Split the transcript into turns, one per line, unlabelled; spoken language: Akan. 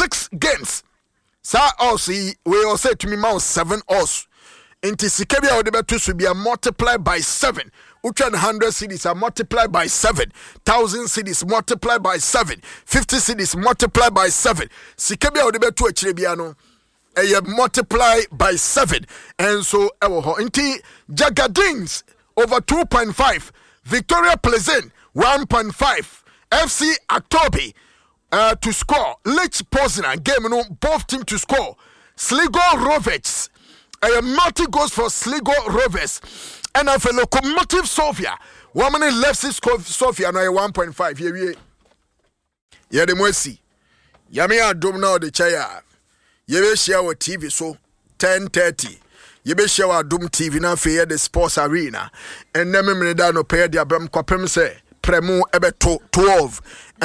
6 games. Sa also we all say to me mouse 7 odds. Inti sikebia ode beto so be multiplied by 7. Ucha 100 cedis are multiplied by 7. 1,000 cedis multiplied by 7. 50 cedis multiplied by 7. Sikebia ode beto achire bia no multiply by 7. And so inti Jagadins over 2.5. Victoria Pleasant 1.5. FC Aktobi to score. Lech Poznan game no both team to score. Sligo Rovers multi goes for Sligo Rovers. And for Lokomotiv Sofia, woman left Sofia no 1.5. Yeah, the Mwesi. Yami Adom now the Chaya. You share our TV so 10:30. You share our Doom TV now for the sports arena. And then me no pay the Abram Kwapem say Premu ebe 12.